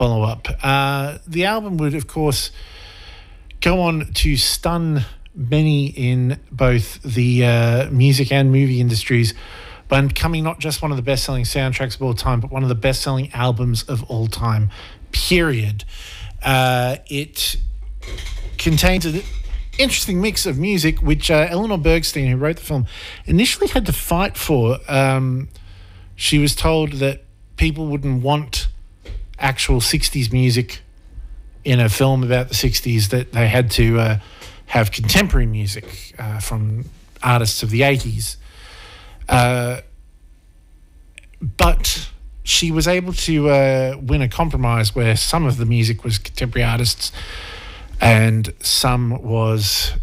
follow-up. The album would, of course, go on to stun many in both the music and movie industries by becoming not just one of the best-selling soundtracks of all time, but one of the best-selling albums of all time, period. It contains an interesting mix of music, which Eleanor Bergstein, who wrote the film, initially had to fight for. She was told that people wouldn't want actual 60s music in a film about the 60s, that they had to have contemporary music from artists of the 80s. But she was able to win a compromise where some of the music was contemporary artists and some was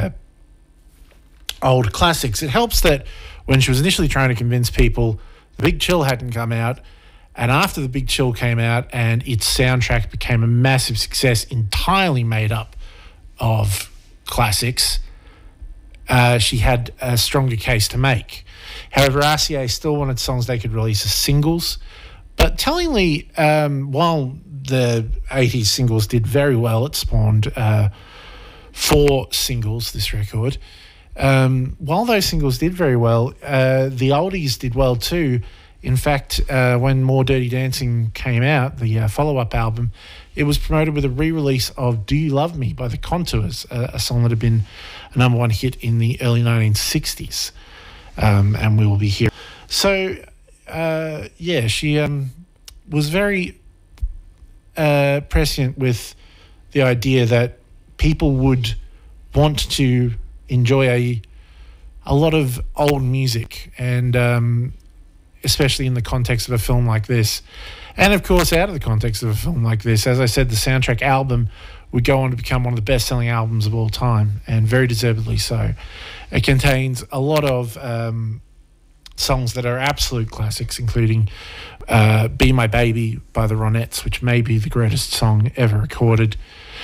old classics. It helps that when she was initially trying to convince people, The Big Chill hadn't come out, and after The Big Chill came out and its soundtrack became a massive success entirely made up of classics, she had a stronger case to make. However, RCA still wanted songs they could release as singles. But tellingly, while the 80s singles did very well, it spawned 4 singles, this record. While those singles did very well, the oldies did well too. In fact, when More Dirty Dancing came out, the follow-up album, it was promoted with a re-release of Do You Love Me by the Contours, a song that had been a number one hit in the early 1960s. And we will be here. So, she was very prescient with the idea that people would want to enjoy a lot of old music, and especially in the context of a film like this. And, of course, out of the context of a film like this, as I said, the soundtrack album would go on to become one of the best-selling albums of all time, and very deservedly so. It contains a lot of songs that are absolute classics, including Be My Baby by the Ronettes, which may be the greatest song ever recorded,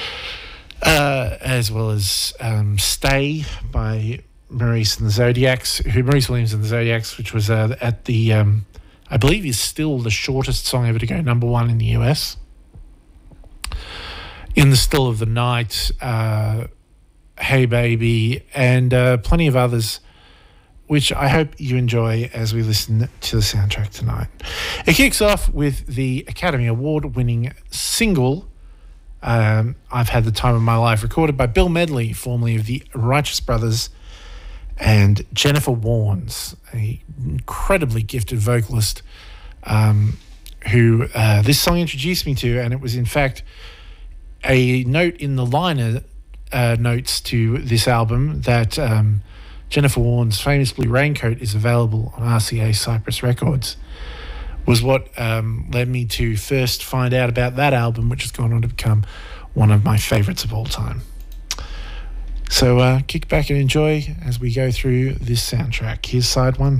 as well as Stay by Maurice Williams and the Zodiacs, which was at the, I believe is still the shortest song ever to go number one in the US. In the Still of the Night, Hey Baby, and plenty of others, which I hope you enjoy as we listen to the soundtrack tonight. It kicks off with the Academy Award-winning single, I've Had the Time of My Life, recorded by Bill Medley, formerly of the Righteous Brothers, and Jennifer Warnes, an incredibly gifted vocalist who this song introduced me to, and it was in fact a note in the liner notes to this album that Jennifer Warnes' famous Blue Raincoat is available on RCA Cypress Records, was what led me to first find out about that album, which has gone on to become one of my favourites of all time. So kick back and enjoy as we go through this soundtrack. Here's side one.